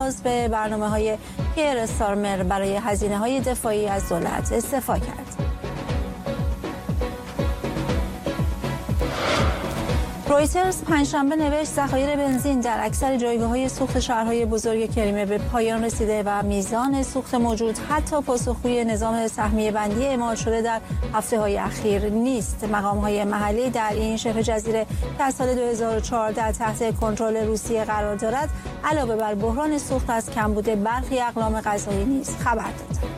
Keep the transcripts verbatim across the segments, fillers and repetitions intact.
نیاز به برنامه‌های کیر استارمر برای هزینه‌های دفاعی از دولت استعفا کرد. رویترز پنجشنبه نوشت ذخایر بنزین در اکثر جایگاه‌های سوخت شهرهای بزرگ کریمه به پایان رسیده و میزان سوخت موجود حتی پاسخگوی نظام سهمیه بندی اعمال شده در هفته‌های اخیر نیست. مقام‌های محلی در این شبه جزیره که از سال دو هزار و چهارده تحت کنترل روسیه قرار دارد، علاوه بر بحران سوخت از کمبود برخی اقلام غذایی نیز خبر دادند.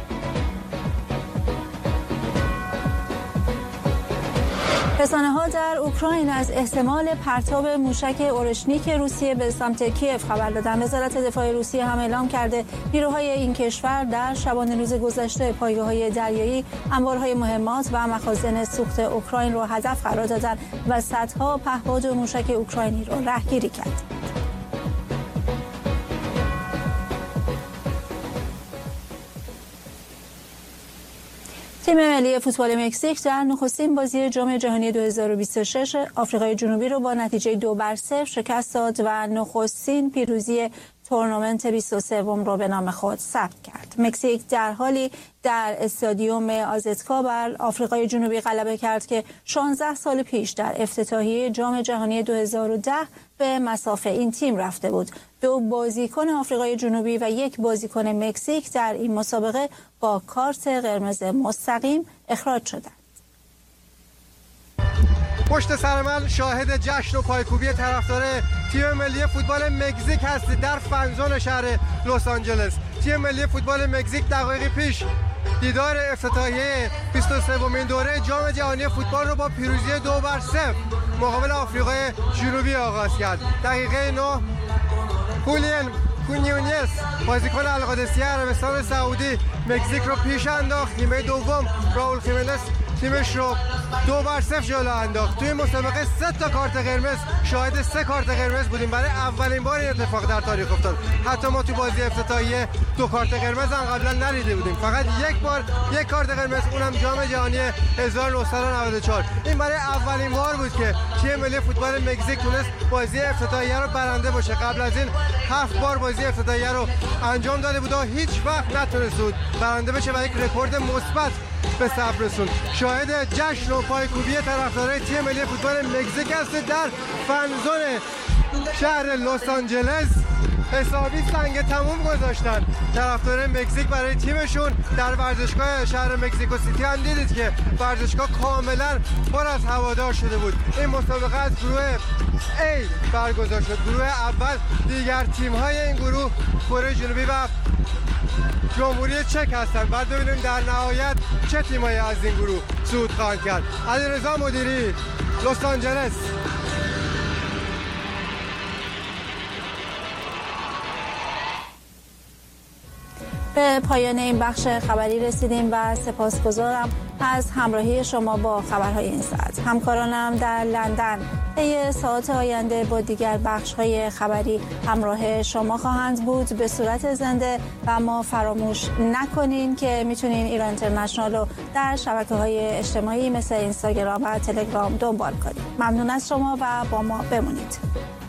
رسانه‌ها در اوکراین از احتمال پرتاب موشک اورشنیک روسیه به سمت کیف خبر دادند. وزارت دفاع روسیه هم اعلام کرده نیروهای این کشور در شبانه روز گذشته پایگاه‌های دریایی، انبارهای مهمات و مخازن سوخت اوکراین را هدف قرار دادند و صدها پهپاد موشک اوکراینی را رهگیری کردند. تیم ملی فوتبال مکزیک در نخستین بازی جام جهانی دو هزار و بیست و شش آفریقای جنوبی رو با نتیجه دو بر صفر شکست داد و نخستین پیروزی تورنمنت بیست و سه رو به نام خود ثبت کرد. مکزیک در حالی در استادیوم آزتکا بر آفریقای جنوبی غلبه کرد که شانزده سال پیش در افتتاحیه جام جهانی دو هزار و ده به مصاف این تیم رفته بود. دو بازیکن آفریقای جنوبی و یک بازیکن مکزیک در این مسابقه با کارت قرمز مستقیم اخراج شدند. پشت سر من شاهد جشن و پایکوبی طرفدار تیم ملی فوتبال مکزیک هستید در فنزون شهر لس آنجلس. تیم ملی فوتبال مکزیک دقایقی پیش دیدار افتتاحیه بیست و سومین دوره جام جهانی فوتبال رو با پیروزی دو بر صفر مقابل آفریقای جنوبی آغاز کرد. دقیقه نه هولین کونیونیس بازیکن القادسی عربستان سعودی مکزیک رو پیش انداخت. نیمه دوم راول خیمنس تیمش رو دو بر صفر جلو انداخت. توی مسابقه سه تا کارت قرمز، شاهد سه کارت قرمز بودیم. برای اولین بار این اتفاق در تاریخ افتاد. حتی ما تو بازی افتتاحیه دو کارت قرمز هم قبلا ندیده بودیم. فقط یک بار یک کارت قرمز، اونم جام جهانی هزار و نهصد و نود و چهار. این برای اولین بار بود که تیم ملی فوتبال مکزیک تونست بازی افتتاحیه رو برنده باشه. قبل از این هفت بار بازی افتتاحیه رو انجام داده بود و هیچ وقت نتونست بود برنده بشه و یک رکورد مثبت به ثبت رسوند. شاهد جشن و پایکوبی طرفدارای تیم ملی فوتبال مکزیک هست در فنزون شهر لس آنجلس. حسابی سنگ تموم گذاشتن طرفدار مکزیک برای تیمشون. در ورزشگاه شهر مکزیکو سیتی هم دیدید که ورزشگاه کاملا پر از هوادار شده بود. این مسابقه از گروه A برگزار شد. گروه اول دیگر تیم‌های این گروه کره جنوبی و جمهوری چک هستند. بعد ببینیم در نهایت چه تیمایی از این گروه صعود خواهند کرد. علیرضا مدیری، لس آنجلس. به پایان این بخش خبری رسیدیم و سپاسگزارم از همراهی شما با خبرهای این ساعت. همکارانم در لندن طی ساعات آینده با دیگر بخش‌های خبری همراه شما خواهند بود به صورت زنده و ما فراموش نکنین که میتونین ایران اینترنشنال رو در شبکه‌های اجتماعی مثل اینستاگرام و تلگرام دنبال کنید. ممنون از شما و با ما بمونید.